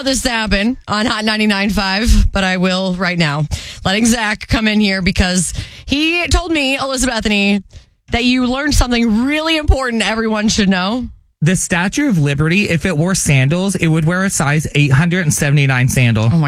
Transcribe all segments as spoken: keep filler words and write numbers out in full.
allow this to happen on Hot ninety-nine point five, but I will right now. Letting Zach come in here because he told me, Elizabeth Bethany, that you learned something really important everyone should know. The Statue of Liberty, if it wore sandals, it would wear a size eight hundred seventy-nine sandal. Oh, my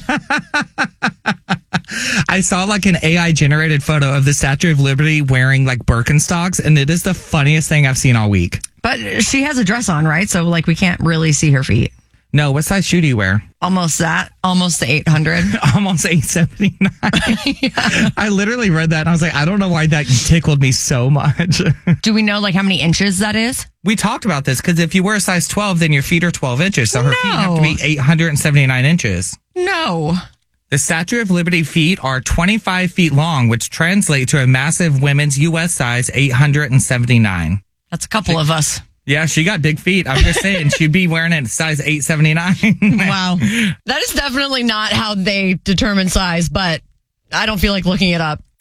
God. I saw like an A I generated photo of the Statue of Liberty wearing like Birkenstocks, and it is the funniest thing I've seen all week. But she has a dress on, right? So, like, we can't really see her feet. No, what size shoe do you wear? Almost that. Almost the eight hundred. Almost eight seventy-nine. Yeah. I literally read that and I was like, I don't know why that tickled me so much. Do we know like how many inches that is? We talked about this because if you wear a size twelve, then your feet are twelve inches. So her no. feet have to be eight hundred seventy-nine inches. No. The Statue of Liberty feet are twenty-five feet long, which translate to a massive women's U S size eight hundred seventy-nine. That's a couple of us. Yeah, she got big feet. I'm just saying, she'd be wearing it size eight seventy-nine. Wow. That is definitely not how they determine size, but I don't feel like looking it up.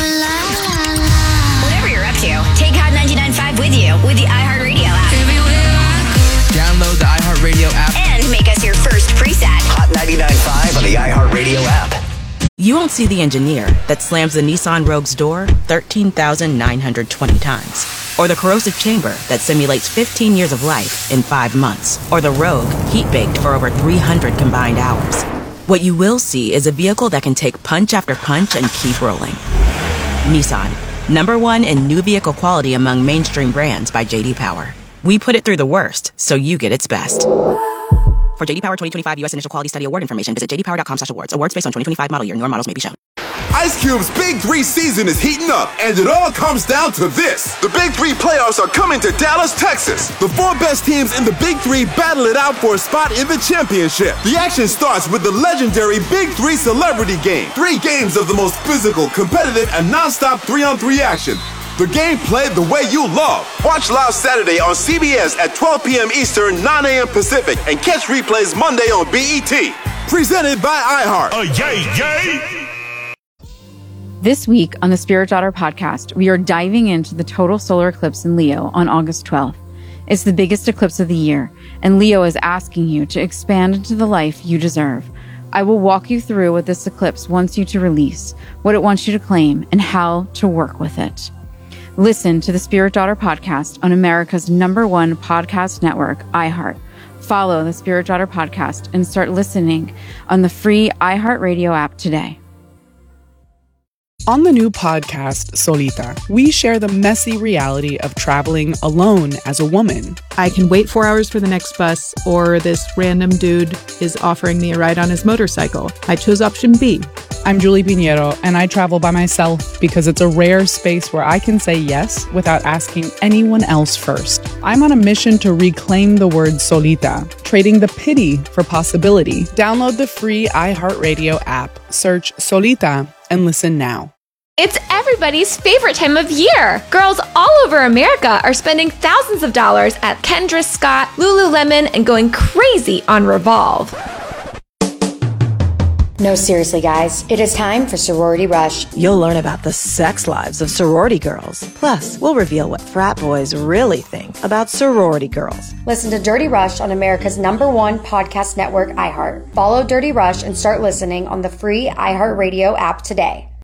Whatever you're up to, take Hot ninety-nine point five with you with the iHeartRadio app. Download the iHeartRadio app. And make us your first preset. Hot ninety-nine point five on the iHeartRadio app. You won't see the engineer that slams the Nissan Rogue's door thirteen thousand nine hundred twenty times. Or the corrosive chamber that simulates fifteen years of life in five months. Or the Rogue heat-baked for over three hundred combined hours. What you will see is a vehicle that can take punch after punch and keep rolling. Nissan, number one in new vehicle quality among mainstream brands by J D Power. We put it through the worst, so you get its best. For J D Power twenty twenty-five U S Initial Quality Study Award information, visit j d power dot com slash awards. Awards based on twenty twenty-five model year. Newer models may be shown. Ice Cube's Big Three season is heating up, and it all comes down to this. The Big Three playoffs are coming to Dallas, Texas. The four best teams in the Big Three battle it out for a spot in the championship. The action starts with the legendary Big Three Celebrity Game. Three games of the most physical, competitive, and non-stop three-on-three action. The game played the way you love. Watch live Saturday on C B S at twelve p.m. Eastern, nine a.m. Pacific, and catch replays Monday on B E T. Presented by iHeart. Oh, yay, yay! This week on the Spirit Daughter podcast, we are diving into the total solar eclipse in Leo on August twelfth. It's the biggest eclipse of the year, and Leo is asking you to expand into the life you deserve. I will walk you through what this eclipse wants you to release, what it wants you to claim, and how to work with it. Listen to the Spirit Daughter podcast on America's number one podcast network, iHeart. Follow the Spirit Daughter podcast and start listening on the free iHeartRadio app today. On the new podcast, Solita, we share the messy reality of traveling alone as a woman. I can wait four hours for the next bus, or this random dude is offering me a ride on his motorcycle. I chose option B. I'm Julie Pinheiro, and I travel by myself because it's a rare space where I can say yes without asking anyone else first. I'm on a mission to reclaim the word solita, trading the pity for possibility. Download the free iHeartRadio app, search Solita, and listen now. It's everybody's favorite time of year. Girls all over America are spending thousands of dollars at Kendra Scott, Lululemon, and going crazy on Revolve. No, seriously, guys. It is time for Sorority Rush. You'll learn about the sex lives of sorority girls. Plus, we'll reveal what frat boys really think about sorority girls. Listen to Dirty Rush on America's number one podcast network, iHeart. Follow Dirty Rush and start listening on the free iHeartRadio app today.